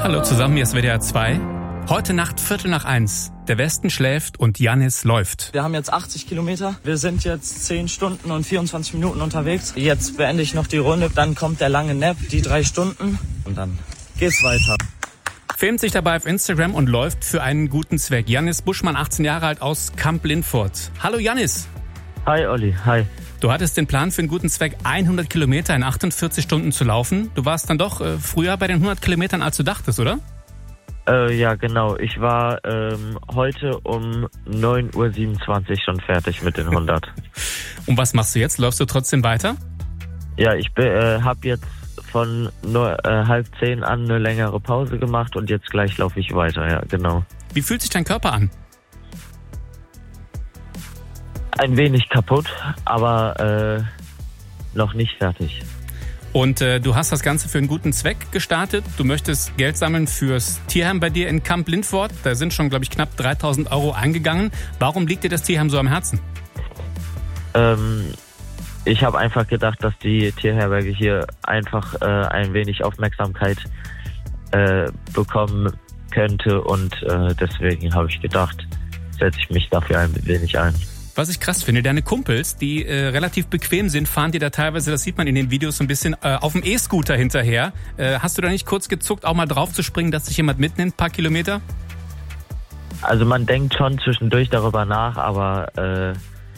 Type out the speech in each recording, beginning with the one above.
Hallo zusammen, hier ist WDR 2. Heute Nacht 1:15. Der Westen schläft und Yannis läuft. Wir haben jetzt 80 Kilometer. Wir sind jetzt 10 Stunden und 24 Minuten unterwegs. Jetzt beende ich noch die Runde. Dann kommt der lange Nap, die 3 Stunden. Und dann geht's weiter. Filmt sich dabei auf Instagram und läuft für einen guten Zweck. Yannis Buschmann, 18 Jahre alt, aus Kamp-Lintfort. Hallo Yannis. Hi Olli, hi. Du hattest den Plan für einen guten Zweck, 100 Kilometer in 48 Stunden zu laufen. Du warst dann doch früher bei den 100 Kilometern, als du dachtest, oder? Ja, genau. Ich war heute um 9:27 Uhr schon fertig mit den 100. Und was machst du jetzt? Läufst du trotzdem weiter? Ja, ich habe jetzt von 9:30 an eine längere Pause gemacht und jetzt gleich laufe ich weiter, ja, genau. Wie fühlt sich dein Körper an? Ein wenig kaputt, aber noch nicht fertig. Und du hast das Ganze für einen guten Zweck gestartet. Du möchtest Geld sammeln fürs Tierheim bei dir in Kamp-Lintfort. Da sind schon, glaube ich, knapp 3.000 € eingegangen. Warum liegt dir das Tierheim so am Herzen? Ich habe einfach gedacht, dass die Tierherberge hier einfach ein wenig Aufmerksamkeit bekommen könnte. Und deswegen habe ich gedacht, setze ich mich dafür ein wenig ein. Was ich krass finde, deine Kumpels, die relativ bequem sind, fahren dir da teilweise, das sieht man in den Videos, so ein bisschen auf dem E-Scooter hinterher. Hast du da nicht kurz gezuckt, auch mal drauf zu springen, dass sich jemand mitnimmt, ein paar Kilometer? Also man denkt schon zwischendurch darüber nach, aber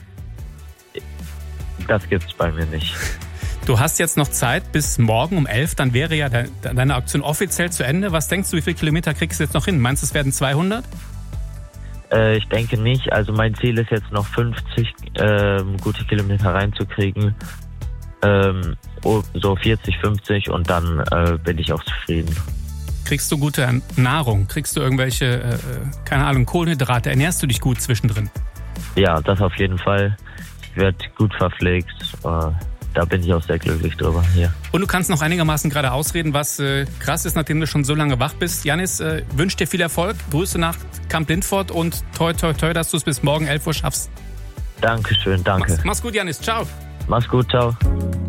das gibt's bei mir nicht. Du hast jetzt noch Zeit bis morgen um 11, dann wäre ja deine Aktion offiziell zu Ende. Was denkst du, wie viele Kilometer kriegst du jetzt noch hin? Meinst du, es werden 200? Ich denke nicht. Also mein Ziel ist jetzt noch 50 gute Kilometer reinzukriegen. So 40, 50 und dann bin ich auch zufrieden. Kriegst du gute Nahrung? Kriegst du irgendwelche, keine Ahnung, Kohlenhydrate? Ernährst du dich gut zwischendrin? Ja, das auf jeden Fall. Ich werde gut verpflegt. Da bin ich auch sehr glücklich drüber hier. Und du kannst noch einigermaßen gerade ausreden, was krass ist, nachdem du schon so lange wach bist. Yannis, wünsche dir viel Erfolg. Grüße nach Kamp-Lintfort und toi, toi, toi, dass du es bis morgen 11 Uhr schaffst. Dankeschön, danke. Mach's gut, Yannis. Ciao. Mach's gut, ciao.